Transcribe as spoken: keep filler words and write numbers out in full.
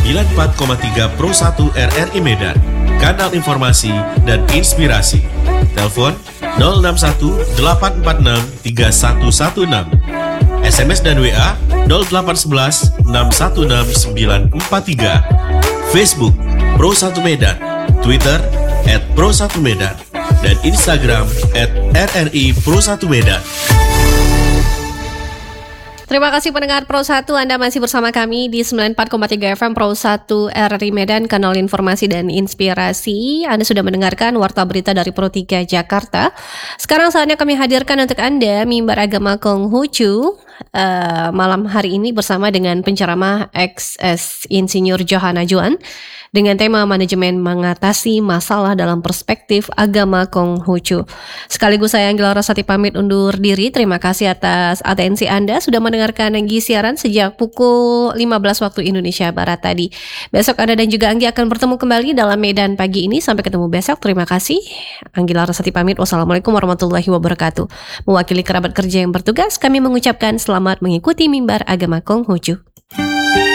sembilan puluh empat koma tiga Pro satu R R I Medan, kanal informasi dan inspirasi. Telepon nol enam satu delapan empat enam tiga satu satu enam. S M S dan W A nol delapan satu satu enam satu enam sembilan empat tiga. Facebook Pro satu Medan, Twitter et pro satu medan, dan Instagram et R R I Pro satu Medan. Terima kasih pendengar Pro satu, Anda masih bersama kami di sembilan puluh empat koma tiga F M Pro satu R R I Medan, kanal informasi dan inspirasi. Anda sudah mendengarkan Warta Berita dari Pro tiga Jakarta. Sekarang saatnya kami hadirkan untuk Anda mimbar agama Konghucu uh, malam hari ini bersama dengan penceramah X S Insinyur Johanna Juan dengan tema manajemen mengatasi masalah dalam perspektif agama Konghucu. Sekaligus saya Anggela Rosati pamit undur diri. Terima kasih atas atensi Anda sudah mendengarkan Anggi siaran sejak pukul lima belas waktu Indonesia Barat tadi. Besok Anda dan juga Anggi akan bertemu kembali dalam Medan pagi ini. Sampai ketemu besok. Terima kasih. Anggela Rosati pamit. Wassalamualaikum warahmatullahi wabarakatuh. Mewakili kerabat kerja yang bertugas, kami mengucapkan selamat mengikuti mimbar agama Konghucu.